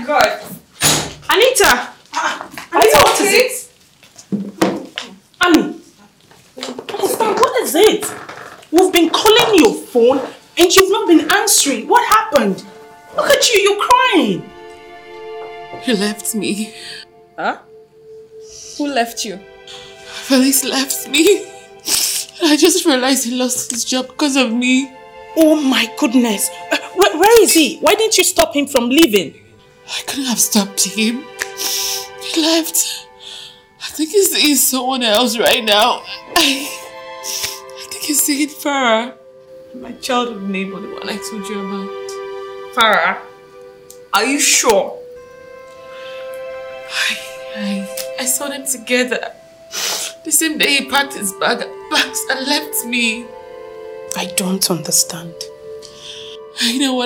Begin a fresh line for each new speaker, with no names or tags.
God.
Anita!
Anita, what is it?
Annie, what is it? We've been calling your phone and you've not been answering. What happened? Look at you, you're crying.
He left me.
Huh? Who left you?
Felix left me. I just realized he lost his job because of me.
Oh my goodness. Where is he? Why didn't you stop him from leaving?
I couldn't have stopped him. He left. I think he's seeing someone else right now. I think he's seeing Farah. My childhood neighbor, the one I told you about.
Farah? Are you sure?
I saw them together. The same day he packed his bags and left me.
I don't understand.
You know what?